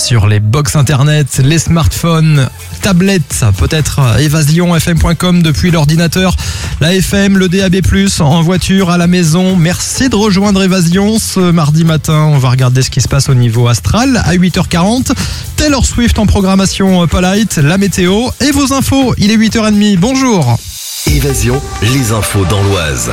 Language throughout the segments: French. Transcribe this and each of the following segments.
sur les box internet, les smartphones, tablettes, peut-être évasionfm.com depuis l'ordinateur, la FM, le DAB+, en voiture, à la maison. Merci de rejoindre Évasion. Ce mardi matin, on va regarder ce qui se passe au niveau astral à 8h40. Taylor Swift en programmation Polite, la météo et vos infos. Il est 8h30. Bonjour. Évasion, les infos dans l'Oise.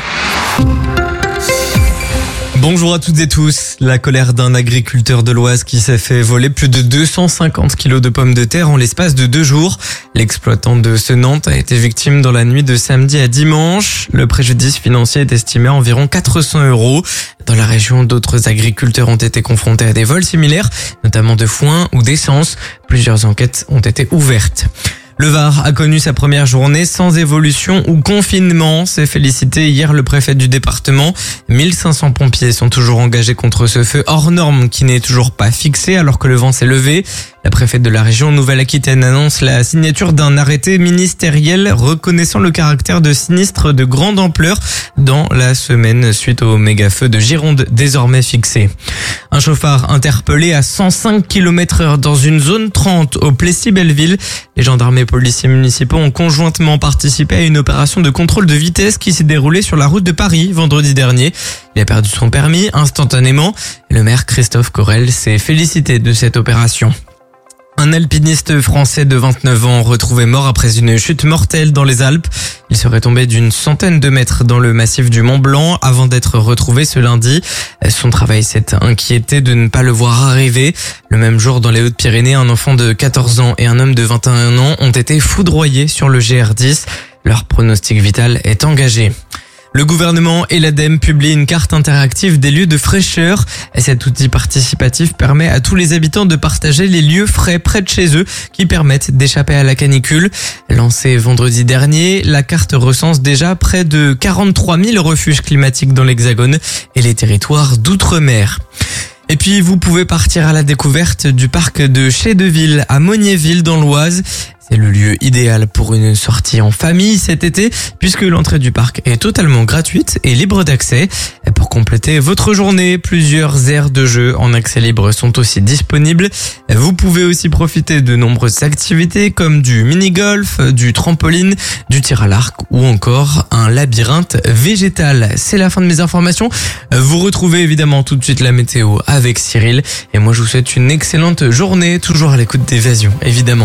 Bonjour à toutes et tous. La colère d'un agriculteur de l'Oise qui s'est fait voler plus de 250 kilos de pommes de terre en l'espace de 2 jours. L'exploitant de Senantes a été victime dans la nuit de samedi à dimanche. Le préjudice financier est estimé à environ 400 €. Dans la région, d'autres agriculteurs ont été confrontés à des vols similaires, notamment de foin ou d'essence. Plusieurs enquêtes ont été ouvertes. Le Var a connu sa première journée sans évolution ou confinement. C'est félicité hier le préfet du département. 1500 pompiers sont toujours engagés contre ce feu hors norme qui n'est toujours pas fixé alors que le vent s'est levé. La préfète de la région Nouvelle-Aquitaine annonce la signature d'un arrêté ministériel reconnaissant le caractère de sinistre de grande ampleur dans la semaine suite au méga-feu de Gironde désormais fixé. Un chauffard interpellé à 105 km/h dans une zone 30 au Plessis-Belleville. Les gendarmes et policiers municipaux ont conjointement participé à une opération de contrôle de vitesse qui s'est déroulée sur la route de Paris vendredi dernier. Il a perdu son permis instantanément. Le maire Christophe Corel s'est félicité de cette opération. Un alpiniste français de 29 ans retrouvé mort après une chute mortelle dans les Alpes. Il serait tombé d'une centaine de mètres dans le massif du Mont Blanc avant d'être retrouvé ce lundi. Son travail s'est inquiété de ne pas le voir arriver. Le même jour, dans les Hautes-Pyrénées, un enfant de 14 ans et un homme de 21 ans ont été foudroyés sur le GR10. Leur pronostic vital est engagé. Le gouvernement et l'ADEME publient une carte interactive des lieux de fraîcheur. Cet outil participatif permet à tous les habitants de partager les lieux frais près de chez eux qui permettent d'échapper à la canicule. Lancée vendredi dernier, la carte recense déjà près de 43 000 refuges climatiques dans l'Hexagone et les territoires d'outre-mer. Et puis, vous pouvez partir à la découverte du parc de Chédeville à Mognéville dans l'Oise. C'est le lieu idéal pour une sortie en famille cet été puisque l'entrée du parc est totalement gratuite et libre d'accès. Pour compléter votre journée, plusieurs aires de jeu en accès libre sont aussi disponibles. Vous pouvez aussi profiter de nombreuses activités comme du mini-golf, du trampoline, du tir à l'arc ou encore un labyrinthe végétal. C'est la fin de mes informations. Vous retrouvez évidemment tout de suite la météo avec Cyril. Et moi, je vous souhaite une excellente journée, toujours à l'écoute d'Évasion, évidemment.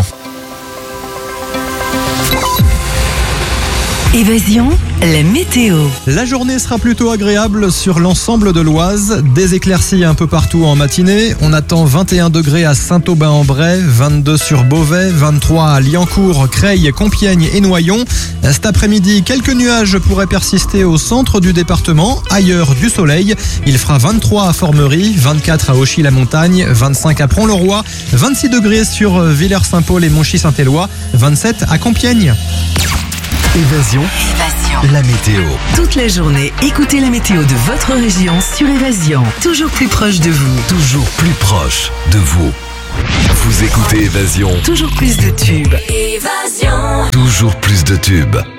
Évasion, la météo. La journée sera plutôt agréable sur l'ensemble de l'Oise. Des éclaircies un peu partout en matinée. On attend 21 degrés à Saint-Aubin-en-Bray, 22 sur Beauvais, 23 à Liancourt, Creil, Compiègne et Noyon. Cet après-midi, quelques nuages pourraient persister au centre du département. Ailleurs, du soleil. Il fera 23 à Formerie, 24 à Auchy-la-Montagne, 25 à Pont-le-Roi, 26 degrés sur Villers-Saint-Paul et Monchy-Saint-Éloi, 27 à Compiègne. Évasion, la météo. Toute la journée, écoutez la météo de votre région sur Évasion. Toujours plus proche de vous. Toujours plus proche de vous. Vous écoutez Évasion. Toujours plus de tubes. Toujours plus de tubes.